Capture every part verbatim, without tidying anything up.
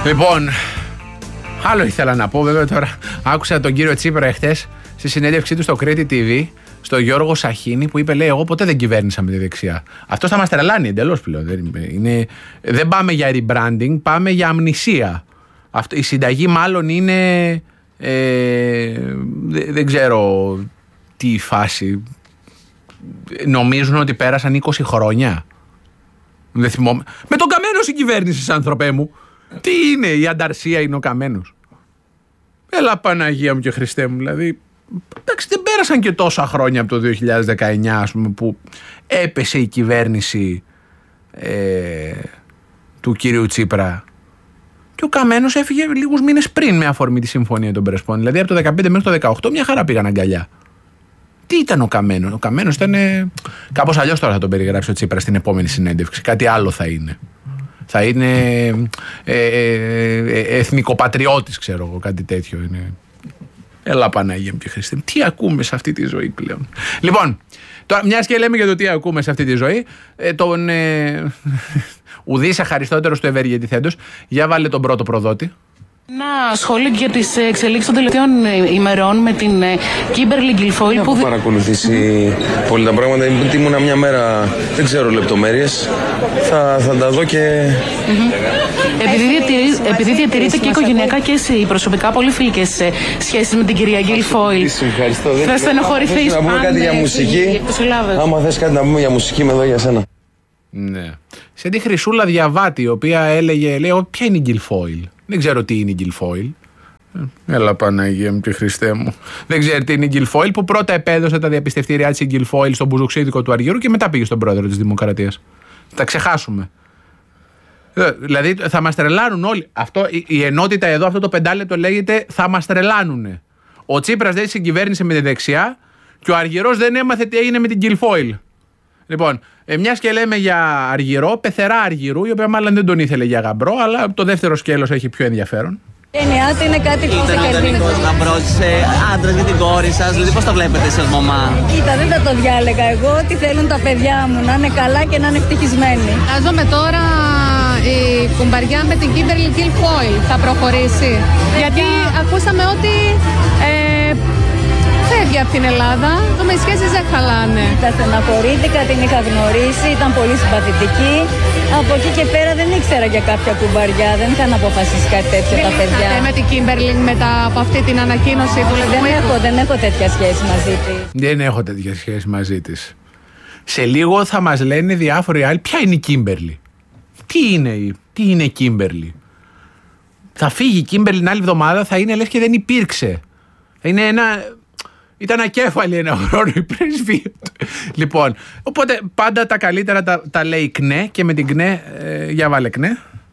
Λοιπόν, άλλο ήθελα να πω, βέβαια τώρα. Άκουσα τον κύριο Τσίπρα εχθές στη συνέντευξή του στο Κρήτη τι βι, στο Γιώργο Σαχίνη, που είπε: λέει, εγώ ποτέ δεν κυβέρνησα με τη δεξιά. Αυτό θα μας τρελάνει εντελώς πλέον. Δεν, είναι, δεν πάμε για rebranding, πάμε για αμνησία. Αυτό, η συνταγή μάλλον είναι. Ε, δεν, δεν ξέρω τι φάση. Νομίζουν ότι πέρασαν είκοσι χρόνια. Δεν θυμόμαι. Με τον Καμένο συγκυβέρνησες, άνθρωπέ μου. Τι είναι, η ανταρσία είναι ο Καμένος? Έλα Παναγία μου και Χριστέ μου, δηλαδή. Εντάξει, δεν πέρασαν και τόσα χρόνια από το δύο χιλιάδες δεκαεννιά, ας πούμε, που έπεσε η κυβέρνηση ε, του κυρίου Τσίπρα. Και ο Καμένος έφυγε λίγους μήνες πριν με αφορμή τη συμφωνία των Πρεσπών. Δηλαδή από το δεκαπέντε μέχρι το δεκαοκτώ μια χαρά πήγαν αγκαλιά. Τι ήταν ο Καμένος? Ο Καμένος ήταν. Κάπως αλλιώς τώρα θα τον περιγράψει ο Τσίπρας στην επόμενη συνέντευξη. Κάτι άλλο θα είναι. Θα είναι ε, ε, ε, εθνικοπατριώτης, ξέρω εγώ, κάτι τέτοιο είναι. Έλα Παναγία μου και Χριστέ μου. Τι ακούμε σε αυτή τη ζωή πλέον? Λοιπόν, τώρα, μιας και λέμε για το τι ακούμε σε αυτή τη ζωή, ε, τον ε, ουδής ευχαριστότερος του ευεργετηθέντος, για βάλε τον πρώτο προδότη. Ένα σχόλιο για τις εξελίξεις των τελευταίων ημερών με την Κίμπερλι Γκιλφόιλ. Δεν που έχω παρακολουθήσει mm-hmm. πολύ τα πράγματα. Ήμουνα μια μέρα, δεν ξέρω λεπτομέρειες. Θα, θα τα δω και. Mm-hmm. Επειδή, διατηρεί, επειδή διατηρείτε και οικογενειακά και εσύ προσωπικά πολύ φιλικές σχέσεις με την κυρία Γκιλφόιλ. Ευχαριστώ. Θα στενοχωρηθείς να πούμε κάτι για μουσική. Άμα θες κάτι να πούμε για μουσική, είμαι εδώ για σένα. Ναι. Σε τη Χρυσούλα Διαβάτη, η οποία έλεγε, λέει, ποια είναι η Γκιλφόιλ? Δεν ξέρω τι είναι η Γκιλφόιλ. Έλα Παναγία μου και Χριστέ μου. Δεν ξέρω τι είναι η Γκιλφόιλ, που πρώτα επέδωσε τα διαπιστευτήριά της η Γκιλφόιλ στον μπουζουξίδικο του Αργύρου και μετά πήγε στον πρόεδρο της Δημοκρατίας. Τα ξεχάσουμε. Δηλαδή θα μας τρελάνουν όλοι. Αυτό, η, η ενότητα εδώ, αυτό το πεντάλεπτο λέγεται θα μας τρελάνουνε. Ο Τσίπρας δεν συγκυβέρνησε με τη δεξιά και ο Αργυρός δεν έμαθε τι έγινε με την Γκιλφόιλ. Λοιπόν, ε, μιας και λέμε για Αργυρό, πεθερά Αργυρού, η οποία μάλλον δεν τον ήθελε για γαμπρό, αλλά το δεύτερο σκέλος έχει πιο ενδιαφέρον. Η νεάτη είναι κάτι που ήταν ο ιδανικός γαμπρός άντρας για την κόρη σας, δηλαδή πώς το βλέπετε εσείς μαμά? Κοίτα, δεν θα το διάλεγα εγώ, τι θέλουν τα παιδιά μου, να είναι καλά και να είναι ευτυχισμένοι. Φαντάζομαι τώρα η κουμπαριά με την Κίμπερλι Γκιλφόιλ θα προχωρήσει. Παιδιά. Γιατί ακούσαμε ότι ε, φεύγει από την Ελλάδα, οι σχέσεις δεν χαλάνε. Τα στεναχωρήθηκα, την είχα γνωρίσει, ήταν πολύ συμπαθητική. Από εκεί και πέρα δεν ήξερα για κάποια κουμπαριά, δεν είχαν αποφασίσει κάτι τέτοιο τα παιδιά. Δεν με την Κίμπερλι μετά από αυτή την ανακοίνωση που δεν έχω, δεν έχω τέτοια σχέση μαζί της. Δεν έχω τέτοια σχέση μαζί της. Σε λίγο θα μας λένε διάφοροι άλλοι ποια είναι η Κίμπερλι. Τι είναι, τι είναι η Κίμπερλι? Θα φύγει η Κίμπερλι την άλλη εβδομάδα, θα είναι λες και δεν υπήρξε. Είναι ένα... Ήταν ακέφαλη ένα χρόνο η πρεσβεία του. Λοιπόν, οπότε πάντα τα καλύτερα τα, τα λέει ΚΝΕ και με την ΚΝΕ, ε, για βάλε ΚΝΕ.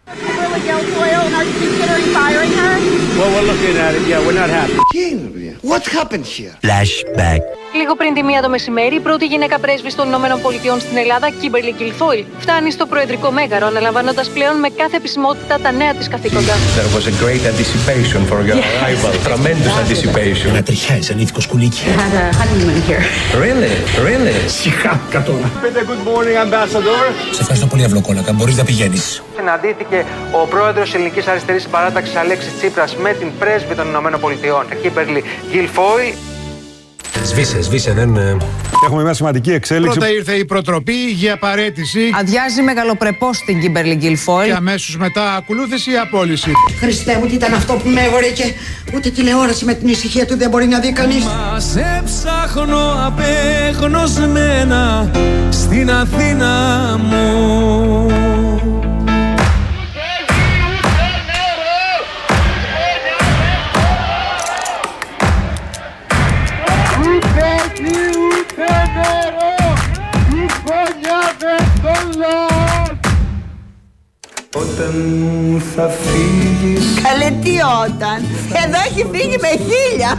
Well, we're looking at it. Yeah, we're not happy. What happened here? Flashback. Λίγο πριν τη μία το μεσημέρι, η πρώτη γυναίκα πρέσβης των Ηνωμένων Πολιτειών στην Ελλάδα, Κίμπερλι Γκιλφόιλ, φτάνει στο προεδρικό μέγαρο, αναλαμβάνοντας πλέον με κάθε επισημότητα τα νέα της καθήκοντα. There was a great anticipation for your arrival. Tremendous anticipation. Ένα τριχιάζει, ανήθικο σκουλίκι. We had a honeymoon here. Really? Really? Σιγάκα τώρα. Good morning, Ambassador. Σε ευχαριστώ πολύ, Αυλοκόλακα. Μπορείς να πηγαίνεις. Συναντήθηκε ο πρόεδρος Ελληνικής Αριστερής Συμπαράταξης Αλέξης Τσίπρας με την πρέσβη των Ηνωμένων Πολιτειών, Κίμπερλι Γκιλφόιλ. Σβήσε, σβήσε, δεν... Έχουμε μια σημαντική εξέλιξη. Πρώτα ήρθε η προτροπή για παραίτηση. Αδειάζει μεγαλοπρεπώς την Κίμπερλι Γκιλφόιλ. Και αμέσως μετά ακολούθησε η απόλυση. Χριστέ μου, τι ήταν αυτό που με έβορε και ούτε τηλεόραση με την ησυχία του δεν μπορεί να δει κανείς. Μα σε ψάχνω απεγνωσμένα στην Αθήνα μου. Όταν θα φύγεις. Καλέ τι όταν? Εδώ έχει φύγει με χίλια.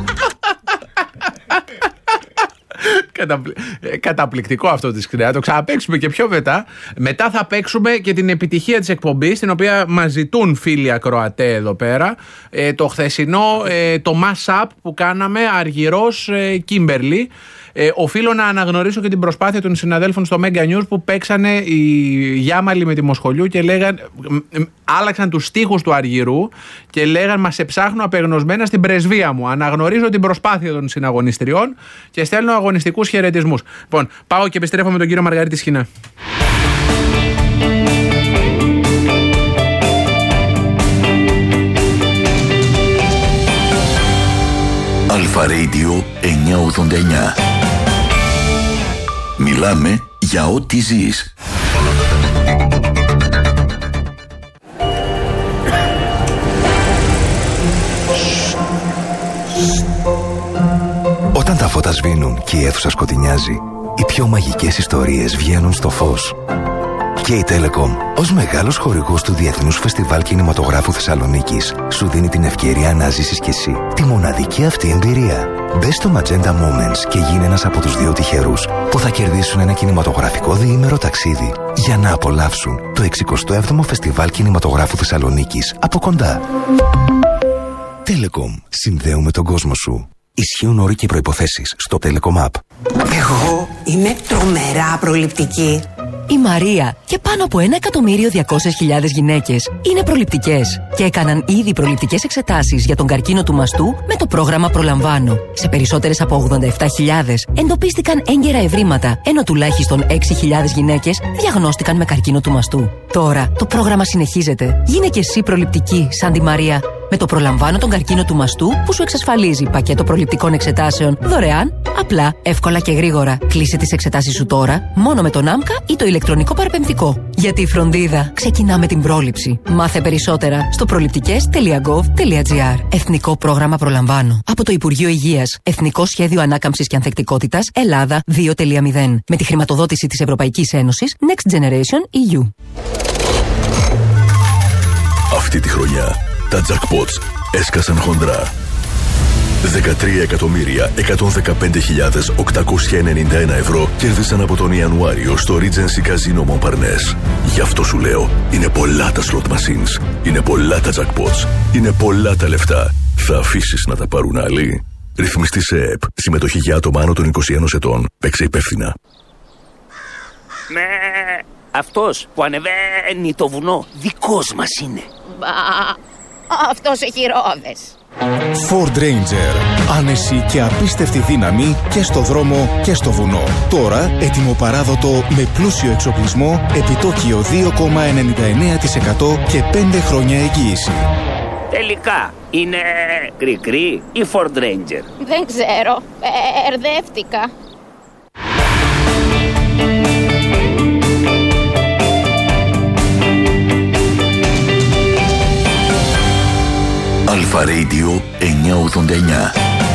Καταπλη... Καταπληκτικό αυτό της ΚΝΕ. Το ξαναπαίξουμε και πιο μετά. Μετά θα παίξουμε και την επιτυχία της εκπομπής, την οποία μας ζητούν φίλοι ακροατέ εδώ πέρα. Ε, το χθεσινό, ε, το mash-up που κάναμε, Αργυρός ε, Κίμπερλι. Ε, οφείλω να αναγνωρίσω και την προσπάθεια των συναδέλφων στο Mega News που παίξανε οι Γιάμαλοι με τη Μοσχολιού και λέγαν, άλλαξαν τους στίχους του Αργυρού και λέγαν «Μα σε ψάχνω απεγνωσμένα στην πρεσβεία μου». Αναγνωρίζω την προσπάθεια των συναγωνιστριών και στέλνω αγωνιστικούς χαιρετισμούς. Λοιπόν, πάω και επιστρέφω με τον κύριο Μαργαρίτη Σχοινά. Αλφα Radio εννιακόσια ογδόντα εννιά. Μιλάμε για ό,τι ζεις. Όταν τα φώτα σβήνουν και η αίθουσα σκοτεινιάζει, οι πιο μαγικές ιστορίες βγαίνουν στο φως. Και η Telecom, ως μεγάλος χορηγός του Διεθνούς Φεστιβάλ Κινηματογράφου Θεσσαλονίκης, σου δίνει την ευκαιρία να ζήσεις κι εσύ τη μοναδική αυτή εμπειρία. Μπες στο Magenta Moments και γίνε ένας από τους δύο τυχερούς που θα κερδίσουν ένα κινηματογραφικό διήμερο ταξίδι για να απολαύσουν το εξηκοστό έβδομο Φεστιβάλ Κινηματογράφου Θεσσαλονίκης από κοντά. Telecom. Συνδέουμε τον κόσμο σου. Ισχύουν όροι και προϋποθέσεις στο Telecom App. Εγώ είμαι τρομερά προληπτική. Η Μαρία και πάνω από ένα εκατομμύριο διακόσιες χιλιάδες γυναίκες είναι προληπτικές και έκαναν ήδη προληπτικές εξετάσεις για τον καρκίνο του μαστού με το πρόγραμμα Προλαμβάνω. Σε περισσότερες από ογδόντα επτά χιλιάδες εντοπίστηκαν έγκαιρα ευρήματα, ενώ τουλάχιστον έξι χιλιάδες γυναίκες διαγνώστηκαν με καρκίνο του μαστού. Τώρα το πρόγραμμα συνεχίζεται. Γίνε και εσύ προληπτική σαν τη Μαρία. Με το Προλαμβάνω τον καρκίνο του μαστού που σου εξασφαλίζει πακέτο προληπτικών εξετάσεων δωρεάν, απλά, εύκολα και γρήγορα. Κλείσε τις εξετάσεις σου τώρα μόνο με τον ΆΜΚΑ ή το ηλεκτρονικό παραπεμπτικό. Γιατί η φροντίδα ξεκινά με την πρόληψη. Μάθε περισσότερα στο προληπτικές τελεία γκοβ τελεία τζι άρ. Εθνικό πρόγραμμα Προλαμβάνω. Από το Υπουργείο Υγείας. Εθνικό Σχέδιο Ανάκαμψης και Ανθεκτικότητας Ελλάδα δύο κόμμα μηδέν. Με τη χρηματοδότηση της Ευρωπαϊκής Ένωσης Next Generation ι γιου. Αυτή τη χρονιά τα jackpots έσκασαν χοντρά. δεκατρία εκατομμύρια εκατόν δεκαπέντε χιλιάδες οκτακόσια ενενήντα ένα ευρώ κέρδισαν από τον Ιανουάριο στο Regency Casino Montparnasse. Γι' αυτό σου λέω, είναι πολλά τα slot machines, είναι πολλά τα jackpots, είναι πολλά τα λεφτά. Θα αφήσεις να τα πάρουν άλλοι? Ρυθμιστή σε ΕΕΠ. Συμμετοχή για άτομα άνω των είκοσι ένα ετών. Παίξε υπεύθυνα. Με αυτός που ανεβαίνει το βουνό δικός μας είναι. Μπα, αυτός έχει ρόδες. Ford Ranger. Άνεση και απίστευτη δύναμη και στο δρόμο και στο βουνό. Τώρα έτοιμο παράδοτο με πλούσιο εξοπλισμό, επιτόκιο δύο κόμμα ενενήντα εννέα τοις εκατό και πέντε χρόνια εγγύηση. Τελικά είναι κρικρί ή Ford Ranger? Δεν ξέρω, μπερδεύτηκα. Αλφα Radio εννιακόσια ογδόντα εννιά.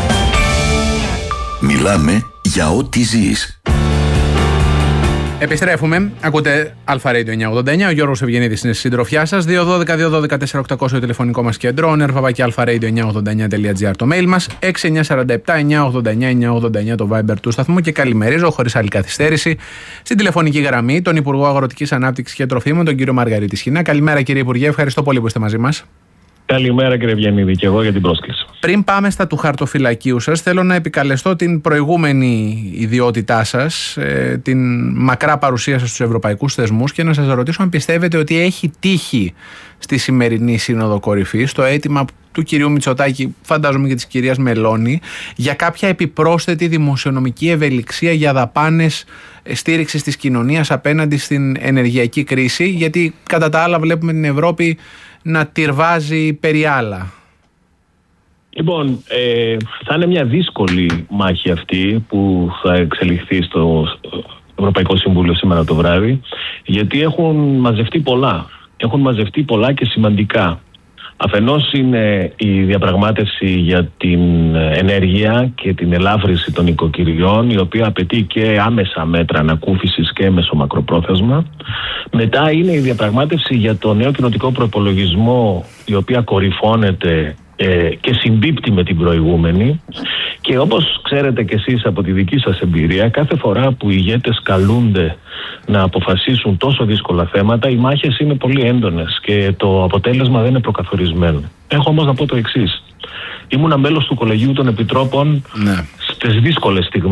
Μιλάμε για ό,τι ζεις. Επιστρέφουμε. Ακούτε Αλφα Radio εννιακόσια ογδόντα εννιά. Ο Γιώργος Ευγενίδης είναι στη συντροφιά σας. δύο δώδεκα δύο δώδεκα τέσσερα οκτακόσια το τηλεφωνικό μας κέντρο. νερβαβάκι αλφα-radio εννιακόσια ογδόντα εννιά τελεία τζι άρ το mail μας. έξι εννιά τέσσερα επτά εννιακόσια ογδόντα εννιά εννιακόσια ογδόντα εννιά το Viber του σταθμού. Και καλημερίζω χωρίς άλλη καθυστέρηση στην τηλεφωνική γραμμή τον Υπουργό Αγροτικής Ανάπτυξης και Τροφίμων, τον κύριο Μαργαρίτη Σχοινά. Καλημέρα κύριε Υπουργέ, ευχαριστώ πολύ που είστε μαζί μας. Καλημέρα κύριε Ευγενίδη και εγώ για την πρόσκληση. Πριν πάμε στα του χαρτοφυλακίου σας, θέλω να επικαλεστώ την προηγούμενη ιδιότητά σας, ε, την μακρά παρουσία σας στους ευρωπαϊκούς θεσμούς και να σας ρωτήσω αν πιστεύετε ότι έχει τύχει στη σημερινή Σύνοδο Κορυφής το αίτημα του κυρίου Μητσοτάκη, φαντάζομαι και της κυρίας Μελώνη, για κάποια επιπρόσθετη δημοσιονομική ευελιξία για δαπάνες στήριξης της κοινωνίας απέναντι στην ενεργειακή κρίση, γιατί κατά τα άλλα βλέπουμε την Ευρώπη να τυρβάζει περί άλλα. Λοιπόν, ε, θα είναι μια δύσκολη μάχη αυτή που θα εξελιχθεί στο Ευρωπαϊκό Συμβούλιο σήμερα το βράδυ, γιατί έχουν μαζευτεί πολλά. Έχουν μαζευτεί πολλά και σημαντικά. Αφενός είναι η διαπραγμάτευση για την ενέργεια και την ελάφρυνση των οικοκυριών, η οποία απαιτεί και άμεσα μέτρα ανακούφισης και μεσομακροπρόθεσμα. Μετά είναι η διαπραγμάτευση για το νέο κοινοτικό προϋπολογισμό, η οποία κορυφώνεται ε, και συμπίπτει με την προηγούμενη. Και όπως ξέρετε κι εσείς από τη δική σας εμπειρία, κάθε φορά που οι ηγέτες καλούνται να αποφασίσουν τόσο δύσκολα θέματα, οι μάχες είναι πολύ έντονες και το αποτέλεσμα δεν είναι προκαθορισμένο. Έχω όμως να πω το εξής. Ήμουνα μέλος του Κολεγίου των Επιτρόπων ναι. στις δύσκολες στιγμές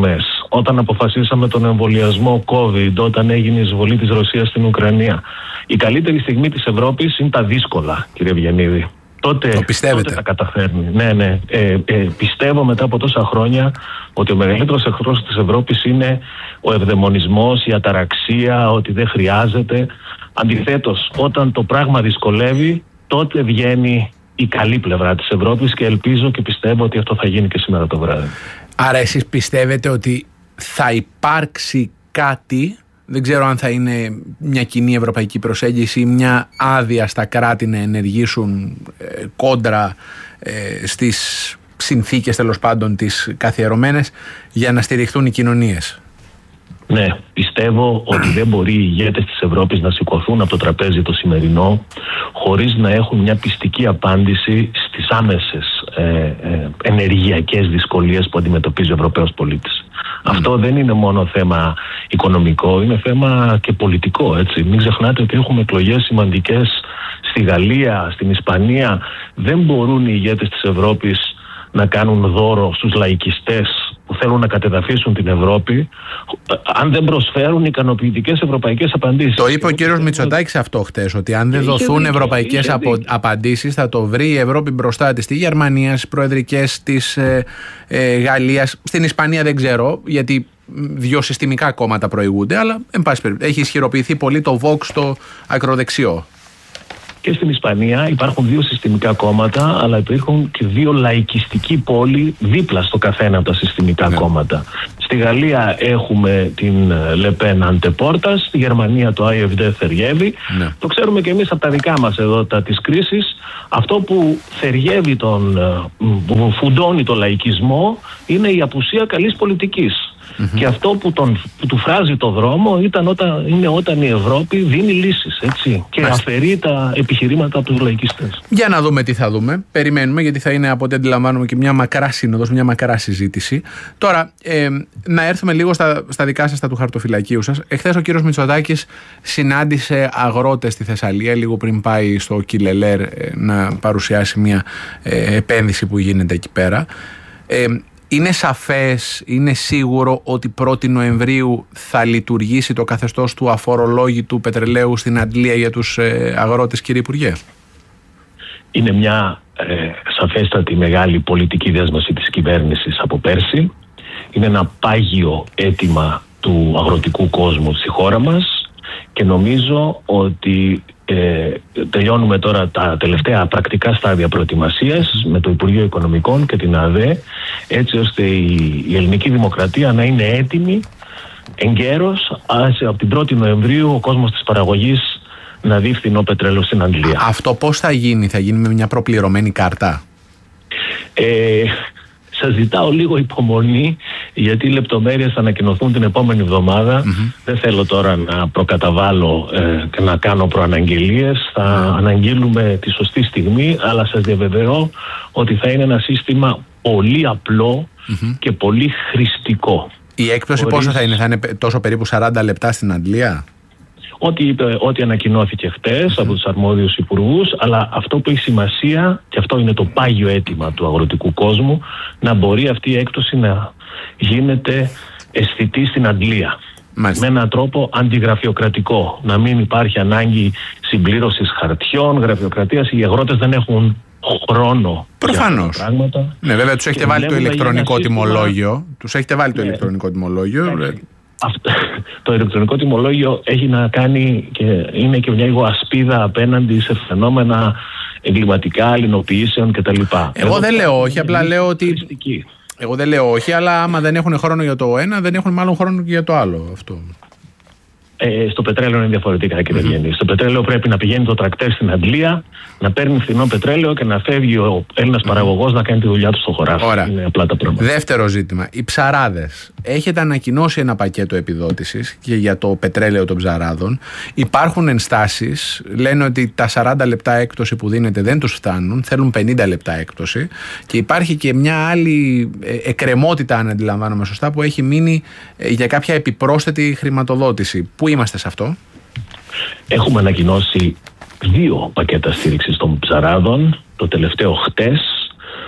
όταν αποφασίσαμε τον εμβολιασμό COVID, όταν έγινε η εισβολή της Ρωσίας στην Ουκρανία. Η καλύτερη στιγμή της Ευρώπης είναι τα δύσκολα, κύριε Ευγενίδη. Τότε, το πιστεύετε? Τότε τα καταφέρνει. Ναι, ναι. Ε, ε, πιστεύω μετά από τόσα χρόνια ότι ο μεγαλύτερος εχθρός της Ευρώπης είναι ο ευδαιμονισμός, η αταραξία, ότι δεν χρειάζεται. Αντιθέτως, όταν το πράγμα δυσκολεύει, τότε βγαίνει η καλή πλευρά της Ευρώπης και ελπίζω και πιστεύω ότι αυτό θα γίνει και σήμερα το βράδυ. Άρα εσείς πιστεύετε ότι θα υπάρξει κάτι, δεν ξέρω αν θα είναι μια κοινή ευρωπαϊκή προσέγγιση ή μια άδεια στα κράτη να ενεργήσουν ε, κόντρα ε, στις συνθήκες τέλος πάντων τις καθιερωμένες για να στηριχθούν οι κοινωνίες? Ναι, πιστεύω ότι δεν μπορεί οι ηγέτες της Ευρώπης να σηκωθούν από το τραπέζι το σημερινό χωρίς να έχουν μια πιστική απάντηση στις άμεσες ε, ε, ενεργειακές δυσκολίες που αντιμετωπίζει ο Ευρωπαίος πολίτης. Mm. Αυτό δεν είναι μόνο θέμα οικονομικό, είναι θέμα και πολιτικό, έτσι. Μην ξεχνάτε ότι έχουμε εκλογές σημαντικές στη Γαλλία, στην Ισπανία. Δεν μπορούν οι ηγέτες της Ευρώπης να κάνουν δώρο στους λαϊκιστές που θέλουν να κατεδαφίσουν την Ευρώπη, αν δεν προσφέρουν ικανοποιητικές ευρωπαϊκές απαντήσεις. Το είπε ο κύριος Μητσοτάκης αυτό χτες, ότι αν δεν δοθούν ευρωπαϊκές απο... απαντήσεις θα το βρει η Ευρώπη μπροστά της, στη Γερμανία, στις προεδρικές της ε, ε, Γαλλίας, στην Ισπανία δεν ξέρω, γιατί δύο συστημικά κόμματα προηγούνται, αλλά εν πάση περιπτώσει έχει ισχυροποιηθεί πολύ το Vox, το ακροδεξιό. Και στην Ισπανία υπάρχουν δύο συστημικά κόμματα, αλλά υπάρχουν και δύο λαϊκιστικοί πόλοι δίπλα στο καθένα από τα συστημικά ναι. κόμματα. Στη Γαλλία έχουμε την Λεπέν Αντεπόρτας, στη Γερμανία το άι εφ ντι θεριεύει. Ναι. Το ξέρουμε και εμείς από τα δικά μας εδώ τα της κρίσης. Αυτό που θεριεύει τον, που φουντώνει το λαϊκισμό είναι η απουσία καλής πολιτικής. Mm-hmm. Και αυτό που, τον, που του φράζει το δρόμο ήταν όταν, είναι όταν η Ευρώπη δίνει λύσεις, έτσι, και Μάλιστα. αφαιρεί τα επιχειρήματα από τους λαϊκιστές. Για να δούμε τι θα δούμε. Περιμένουμε, γιατί θα είναι από ό,τι αντιλαμβάνομαι και μια μακρά σύνοδος, μια μακρά συζήτηση. Τώρα, ε, να έρθουμε λίγο στα, στα δικά σας, τα του χαρτοφυλακίου σας. Εχθές ο κύριος Μητσοτάκης συνάντησε αγρότες στη Θεσσαλία, λίγο πριν πάει στο Κιλελέρ ε, να παρουσιάσει μια ε, επένδυση που γίνεται εκεί πέρα. Ε, Είναι σαφές, είναι σίγουρο ότι πρώτη Νοεμβρίου θα λειτουργήσει το καθεστώς του αφορολόγητου πετρελαίου στην Αντλία για τους ε, αγρότες, κύριε Υπουργέ? Είναι μια ε, σαφέστατη μεγάλη πολιτική δέσμευση της κυβέρνησης από πέρσι. Είναι ένα πάγιο αίτημα του αγροτικού κόσμου στη χώρα μας και νομίζω ότι Ε, τελειώνουμε τώρα τα τελευταία πρακτικά στάδια προετοιμασίας με το Υπουργείο Οικονομικών και την ΑΔΕ, έτσι ώστε η, η ελληνική δημοκρατία να είναι έτοιμη εγκαίρως από την πρώτη Νοεμβρίου ο κόσμος της παραγωγής να δει φθηνό πετρέλαιο στην Αγγλία. Αυτό πώς θα γίνει? Θα γίνει με μια προπληρωμένη κάρτα? Ε, Σας ζητάω λίγο υπομονή, γιατί οι λεπτομέρειες θα ανακοινωθούν την επόμενη εβδομάδα. Mm-hmm. Δεν θέλω τώρα να προκαταβάλω ε, και να κάνω προαναγγελίες. Θα mm. αναγγείλουμε τη σωστή στιγμή, αλλά σας διαβεβαιώ ότι θα είναι ένα σύστημα πολύ απλό mm-hmm. και πολύ χρηστικό. Η έκπτωση Χωρίς... πόσο θα είναι? Θα είναι τόσο περίπου σαράντα λεπτά στην Αγγλία? Ό,τι, είπε, ό,τι ανακοινώθηκε χτες mm-hmm. από τους αρμόδιους υπουργούς, αλλά αυτό που έχει σημασία, και αυτό είναι το πάγιο αίτημα του αγροτικού κόσμου, να μπορεί αυτή η έκπτωση να γίνεται αισθητή στην Αγγλία. Μάλιστα. Με έναν τρόπο αντιγραφειοκρατικό. Να μην υπάρχει ανάγκη συμπλήρωσης χαρτιών, γραφειοκρατίας. Οι αγρότες δεν έχουν χρόνο. Προφανώς. Για πράγματα. Ναι, βέβαια τους έχετε βάλει το ηλεκτρονικό τιμολόγιο. Τους έχετε βάλει το ηλεκτρονικό τιμολόγιο. Αυτό, το ηλεκτρονικό τιμολόγιο έχει να κάνει και είναι και μια λίγο ασπίδα απέναντι σε φαινόμενα εγκληματικά, αλληνοποιήσεων κτλ. Εγώ, Εγώ δεν λέω όχι, απλά λέω ότι. Χρηστική. Εγώ δεν λέω όχι, αλλά άμα δεν έχουν χρόνο για το ένα, δεν έχουν μάλλον χρόνο και για το άλλο. Αυτό. Ε, στο πετρέλαιο είναι διαφορετικά, κύριε Ευγενή. Mm-hmm. Στο πετρέλαιο πρέπει να πηγαίνει το τρακτέρ στην Αγγλία, να παίρνει φθηνό πετρέλαιο και να φεύγει ο Έλληνας mm-hmm. παραγωγός να κάνει τη δουλειά του στο χωράφι. Είναι απλά τα πράγματα. Δεύτερο ζήτημα. Οι ψαράδες. Έχετε ανακοινώσει ένα πακέτο επιδότησης και για το πετρέλαιο των ψαράδων. Υπάρχουν ενστάσεις. Λένε ότι τα σαράντα λεπτά έκπτωση που δίνεται δεν τους φτάνουν. Θέλουν πενήντα λεπτά έκπτωση. Και υπάρχει και μια άλλη εκκρεμότητα, αν αντιλαμβάνομαι σωστά, που έχει μείνει για κάποια επιπρόσθετη χρηματοδότηση. Πού είμαστε σε αυτό? Έχουμε ανακοινώσει δύο πακέτα στήριξης των ψαράδων. Το τελευταίο χτες,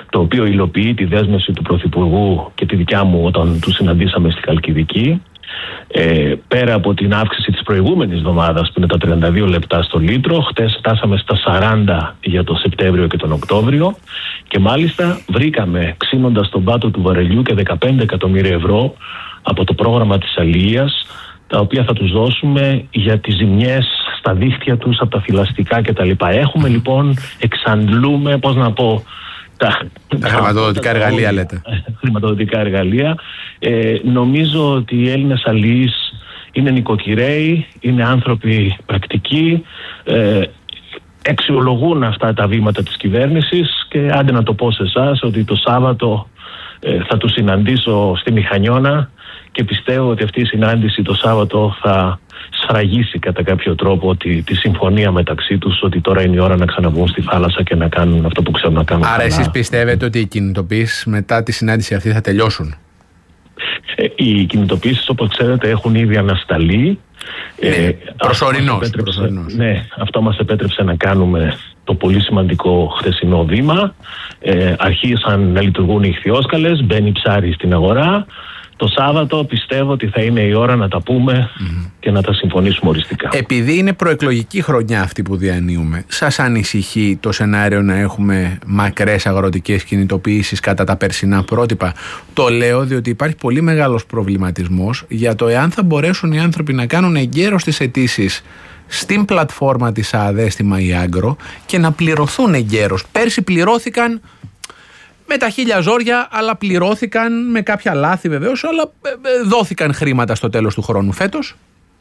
το οποίο υλοποιεί τη δέσμευση του Πρωθυπουργού και τη δικιά μου όταν του συναντήσαμε στη Χαλκιδική. Ε, πέρα από την αύξηση της προηγούμενης εβδομάδας που είναι τα τριάντα δύο λεπτά στο λίτρο, χτες φτάσαμε στα σαράντα για το Σεπτέμβριο και τον Οκτώβριο και μάλιστα βρήκαμε ξύνοντας τον πάτο του βαρελιού και δεκαπέντε εκατομμύρια ευρώ από το πρόγραμμα της Αλίας, τα οποία θα τους δώσουμε για τις ζημιές στα δίχτυα τους από τα θηλαστικά κτλ. Έχουμε λοιπόν, εξαντλούμε, πώς να πω, τα, τα χρηματοδοτικά εργαλεία λέτε. Χρηματοδοτικά εργαλεία. Ε, νομίζω ότι οι Έλληνες αλληλείς είναι νοικοκυρέοι, είναι άνθρωποι πρακτικοί, ε, αξιολογούν αυτά τα βήματα της κυβέρνησης και άντε να το πω σε εσάς ότι το Σάββατο ε, θα τους συναντήσω στη Μηχανιώνα και πιστεύω ότι αυτή η συνάντηση το Σάββατο θα σφραγίσει κατά κάποιο τρόπο τη, τη συμφωνία μεταξύ τους ότι τώρα είναι η ώρα να ξαναβγούν στη θάλασσα και να κάνουν αυτό που ξέρουν να κάνουν. Άρα εσείς πιστεύετε ότι οι κινητοποιήσεις μετά τη συνάντηση αυτή θα τελειώσουν? Ε, οι κινητοποιήσεις, όπως ξέρετε, έχουν ήδη ανασταλεί. Ναι, ε, προσωρινώς, προσωρινώς. Ναι, αυτό μας επέτρεψε να κάνουμε το πολύ σημαντικό χθεσινό βήμα. Ε, αρχίσαν να λειτουργούν οι ιχθυόσκαλες, μπαίνει ψάρι στην αγορά. Το Σάββατο πιστεύω ότι θα είναι η ώρα να τα πούμε mm. και να τα συμφωνήσουμε οριστικά. Επειδή είναι προεκλογική χρονιά αυτή που διανύουμε, σας ανησυχεί το σενάριο να έχουμε μακρές αγροτικές κινητοποιήσεις κατά τα περσινά πρότυπα? Το λέω διότι υπάρχει πολύ μεγάλος προβληματισμός για το εάν θα μπορέσουν οι άνθρωποι να κάνουν εγκαίρως τις αιτήσεις στην πλατφόρμα της ΑΔΕ στη Μαϊάγκρο και να πληρωθούν εγκαίρως. Πέρσι πληρώθηκαν με τα χίλια ζόρια, αλλά πληρώθηκαν με κάποια λάθη βεβαίως, αλλά δόθηκαν χρήματα στο τέλος του χρόνου. Φέτος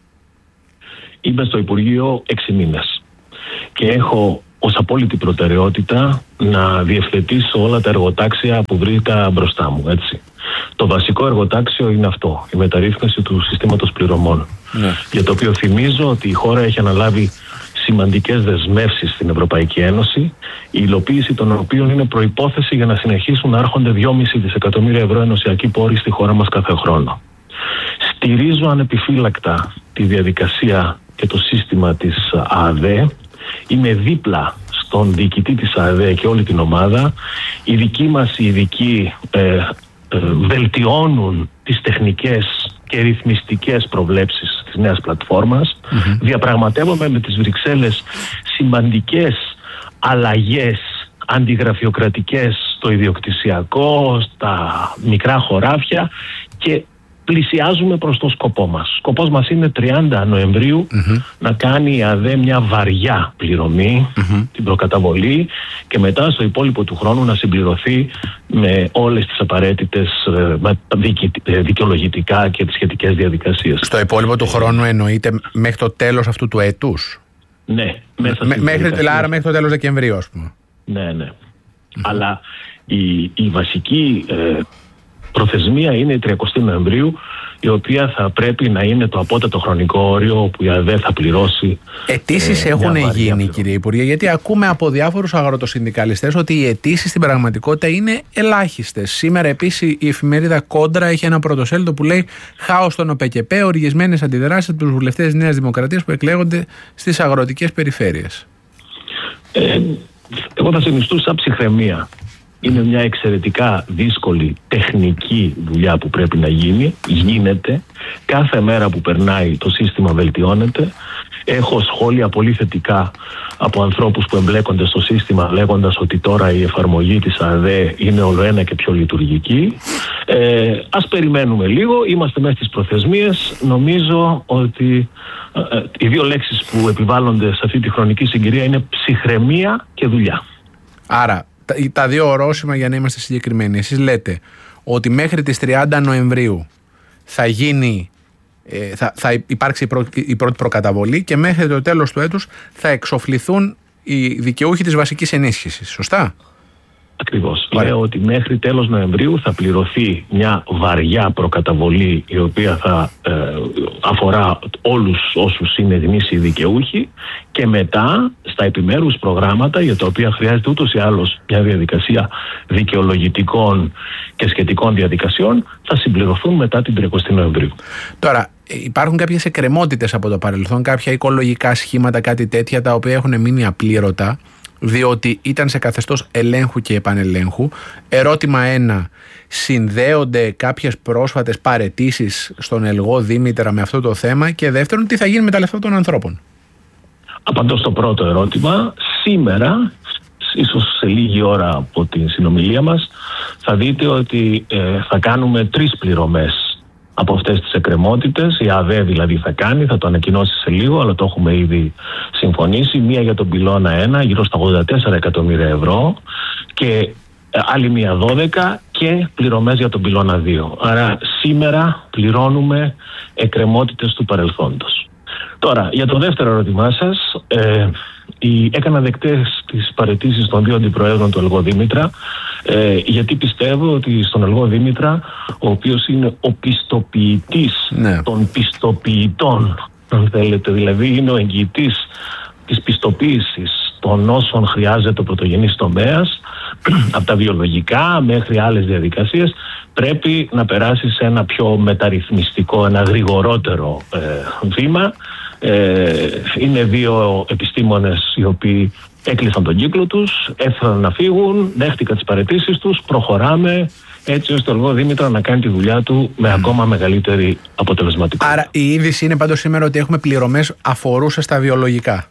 είμαι στο Υπουργείο έξι μήνες και έχω ως απόλυτη προτεραιότητα να διευθετήσω όλα τα εργοτάξια που βρήκα μπροστά μου, έτσι. Το βασικό εργοτάξιο είναι αυτό, η μεταρρύθμιση του συστήματος πληρωμών, ναι. για το οποίο θυμίζω ότι η χώρα έχει αναλάβει σημαντικές δεσμεύσεις στην Ευρωπαϊκή Ένωση, η υλοποίηση των οποίων είναι προϋπόθεση για να συνεχίσουν να έρχονται δυόμισι δισεκατομμύρια ευρώ ενωσιακοί πόροι στη χώρα μας κάθε χρόνο. Στηρίζω ανεπιφύλακτα τη διαδικασία και το σύστημα της ΑΔΕ. Είμαι δίπλα στον διοικητή της ΑΔΕ και όλη την ομάδα. Οι δικοί μας οι ειδικοί ε, ε, βελτιώνουν τις τεχνικές και ρυθμιστικές προβλέψεις της νέας πλατφόρμας. Mm-hmm. Διαπραγματεύομαι με τις Βρυξέλλες σημαντικές αλλαγές αντιγραφειοκρατικές στο ιδιοκτησιακό, στα μικρά χωράφια και πλησιάζουμε προς το σκοπό μας. Ο σκοπός μας είναι τριάντα Νοεμβρίου mm-hmm. να κάνει η ΑΔΕ μια βαριά πληρωμή, mm-hmm. την προκαταβολή, και μετά στο υπόλοιπο του χρόνου να συμπληρωθεί με όλες τις απαραίτητες δικαιολογητικά και τις σχετικές διαδικασίες. Στο υπόλοιπο του χρόνου εννοείται μέχρι το τέλος αυτού του έτους? Ναι. Μέσα με, μέχρι, άρα μέχρι το τέλος Δεκεμβρίου, ας πούμε. Ναι, ναι. Mm-hmm. Αλλά η, η βασική ε, προθεσμία είναι η τριαντάτη Νοεμβρίου, η οποία θα πρέπει να είναι το απότατο χρονικό όριο όπου η ΑΔΕ θα πληρώσει. Αιτήσεις ε, έχουν γίνει, κύριε Υπουργέ, γιατί ακούμε από διάφορους αγροτοσυνδικαλιστές ότι οι αιτήσεις στην πραγματικότητα είναι ελάχιστες. Σήμερα επίσης η εφημερίδα Κόντρα έχει ένα πρωτοσέλιδο που λέει «Χάος στον ΟΠΕΚΕΠΕ, οργισμένες αντιδράσεις από τους βουλευτές της Νέας Δημοκρατίας που εκλέγονται στις αγροτικές περιφέρειες». Ε, εγώ θα συνιστούσα ψυχραιμία. Είναι μια εξαιρετικά δύσκολη τεχνική δουλειά που πρέπει να γίνει. Γίνεται. Κάθε μέρα που περνάει το σύστημα βελτιώνεται. Έχω σχόλια πολύ θετικά από ανθρώπους που εμπλέκονται στο σύστημα, λέγοντας ότι τώρα η εφαρμογή της ΑΔΕ είναι ολοένα και πιο λειτουργική. Ε, ας περιμένουμε λίγο. Είμαστε μέσα στις προθεσμίες. Νομίζω ότι ε, οι δύο λέξεις που επιβάλλονται σε αυτή τη χρονική συγκυρία είναι ψυχραιμία και δουλειά. Άρα τα δύο ορόσημα, για να είμαστε συγκεκριμένοι. Εσείς λέτε ότι μέχρι τις τριάντα Νοεμβρίου θα γίνει, θα, θα υπάρξει η, πρω, η πρώτη προκαταβολή και μέχρι το τέλος του έτους θα εξοφληθούν οι δικαιούχοι της βασικής ενίσχυσης. Σωστά? Ακριβώς. Λέω ότι μέχρι τέλος Νοεμβρίου θα πληρωθεί μια βαριά προκαταβολή, η οποία θα ε, αφορά όλους όσους είναι γνήσιοι δικαιούχοι, και μετά στα επιμέρους προγράμματα, για τα οποία χρειάζεται ούτως ή άλλως μια διαδικασία δικαιολογητικών και σχετικών διαδικασιών, θα συμπληρωθούν μετά την τριαντάτη Νοεμβρίου. Τώρα, υπάρχουν κάποιες εκκρεμότητες από το παρελθόν, κάποια οικολογικά σχήματα, κάτι τέτοια, τα οποία έχουν μείνει απλήρωτα. διότι ήταν σε καθεστώς ελέγχου και επανελέγχου. Ερώτημα ένα, συνδέονται κάποιες πρόσφατες παραιτήσεις στον Ελγό Δήμητρα με αυτό το θέμα? Και δεύτερον, τι θα γίνει με τα λεφτά των ανθρώπων? Απαντώ στο πρώτο ερώτημα. Σήμερα, ίσως σε λίγη ώρα από την συνομιλία μας, θα δείτε ότι ε, θα κάνουμε τρεις πληρωμές από αυτές τις εκκρεμότητες. Η ΑΔΕ δηλαδή θα κάνει, θα το ανακοινώσει σε λίγο, αλλά το έχουμε ήδη συμφωνήσει. Μία για τον πυλώνα ένα, γύρω στα ογδόντα τέσσερα εκατομμύρια ευρώ, και άλλη μία δώδεκα, και πληρωμές για τον πυλώνα δύο. Άρα σήμερα πληρώνουμε εκκρεμότητες του παρελθόντος. Τώρα, για το δεύτερο ερώτημά σας, ε, η, έκανα δεκτές τις παραιτήσεις των δύο αντιπροέδρων του Ελγό Δήμητρα, ε, γιατί πιστεύω ότι στον Ελγό Δήμητρα, ο οποίος είναι ο πιστοποιητής ναι. των πιστοποιητών, αν θέλετε, δηλαδή είναι ο εγγυητής της πιστοποίησης των όσων χρειάζεται ο πρωτογενής τομέας, από τα βιολογικά μέχρι άλλες διαδικασίες, πρέπει να περάσει σε ένα πιο μεταρρυθμιστικό, ένα γρηγορότερο ε, βήμα. Ε, είναι δύο επιστήμονες οι οποίοι έκλεισαν τον κύκλο τους, έφεραν να φύγουν, δέχτηκαν τις παραιτήσεις τους, προχωράμε έτσι ώστε ο Ελγό Δήμητρα να κάνει τη δουλειά του με mm. ακόμα μεγαλύτερη αποτελεσματικότητα. Άρα η είδηση είναι πάντως σήμερα ότι έχουμε πληρωμές αφορούσες στα βιολογικά.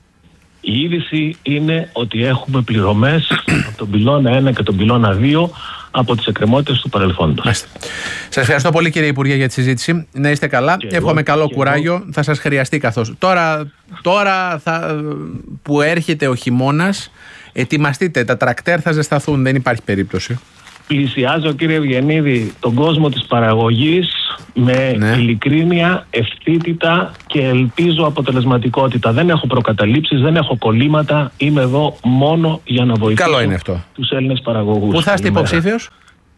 Η είδηση είναι ότι έχουμε πληρωμές από τον πυλώνα ένα και τον πυλώνα δύο από τις εκκρεμότητες του παρελθόντος. Μάλιστα. Σας ευχαριστώ πολύ, κύριε Υπουργέ, για τη συζήτηση. Να είστε καλά. Και εύχομαι εγώ, καλό κουράγιο. Εγώ. Θα σας χρειαστεί καθώς. Τώρα, τώρα θα, που έρχεται ο χειμώνας, ετοιμαστείτε. Τα τρακτέρ θα ζεσταθούν. Δεν υπάρχει περίπτωση. Πλησιάζω, κύριε Ευγενίδη, τον κόσμο της παραγωγής με ναι. ειλικρίνεια, ευθύτητα και ελπίζω αποτελεσματικότητα. Δεν έχω προκαταλήψεις, δεν έχω κολλήματα. Είμαι εδώ μόνο για να βοηθήσω Καλό είναι αυτό. τους Έλληνες παραγωγούς. Πού θα είστε υποψήφιος?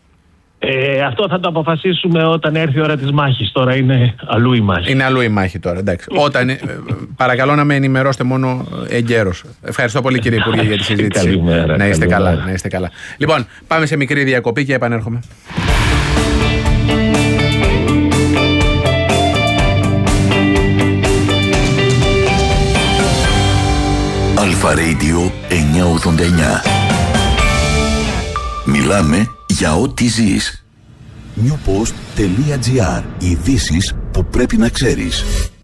Ε, αυτό θα το αποφασίσουμε όταν έρθει η ώρα της μάχης. Τώρα είναι αλλού η μάχη. Είναι αλλού η μάχη τώρα, εντάξει. Όταν, ε, παρακαλώ να με ενημερώσετε μόνο εγκαίρως. Ευχαριστώ πολύ, κύριε Υπουργέ, για τη συζήτηση. Καλημέρα, να είστε καλημέρα. καλά, να είστε καλά. Λοιπόν, πάμε σε μικρή διακοπή και επανέρχομαι. Αλφα Radio εννιακόσια ογδόντα εννιά. Μιλάμε για ό,τι ζεις. newpost.gr. Ειδήσεις που πρέπει να ξέρεις.